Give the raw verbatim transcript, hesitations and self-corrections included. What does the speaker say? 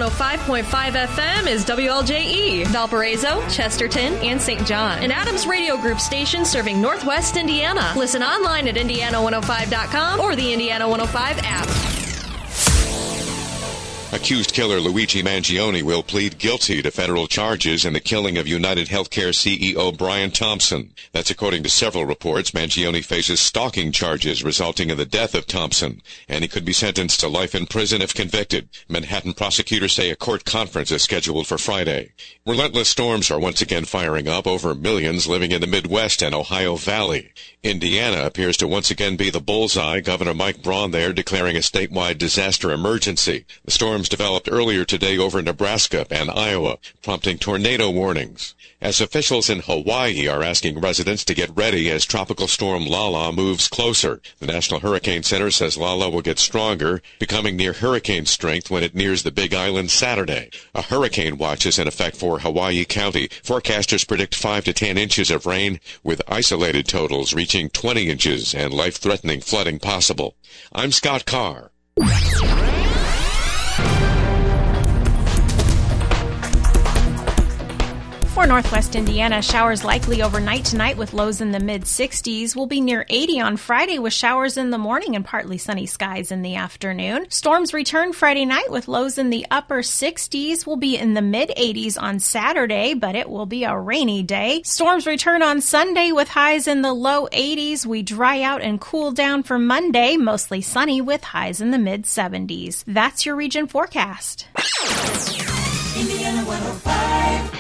oh five point five F M is W L J E, Valparaiso, Chesterton, and Saint John. An Adams Radio Group station serving Northwest Indiana. Listen online at Indiana one oh five dot com or the Indiana one oh five app. Accused killer Luigi Mangione will plead guilty to federal charges in the killing of United Healthcare C E O Brian Thompson. That's according to several reports. Mangione faces stalking charges resulting in the death of Thompson, and he could be sentenced to life in prison if convicted. Manhattan prosecutors say a court conference is scheduled for Friday. Relentless storms are once again firing up over millions living in the Midwest and Ohio Valley. Indiana appears to once again be the bullseye. Governor Mike Braun there declaring a statewide disaster emergency. The storms developed earlier today over Nebraska and Iowa, prompting tornado warnings. As officials in Hawaii are asking residents to get ready as Tropical Storm Lala moves closer. The National Hurricane Center says Lala will get stronger, becoming near hurricane strength when it nears the Big Island Saturday. A hurricane watch is in effect for Hawaii County. Forecasters predict five to ten inches of rain, with isolated totals reaching twenty inches and life-threatening flooding possible. I'm Scott Carr. For Northwest Indiana, showers likely overnight tonight with lows in the mid-sixties. We'll be near eighty on Friday with showers in the morning and partly sunny skies in the afternoon. Storms return Friday night with lows in the upper sixties. We'll be in the mid-eighties on Saturday, but it will be a rainy day. Storms return on Sunday with highs in the low eighties. We dry out and cool down for Monday, mostly sunny with highs in the mid-seventies. That's your region forecast. Indiana one oh five.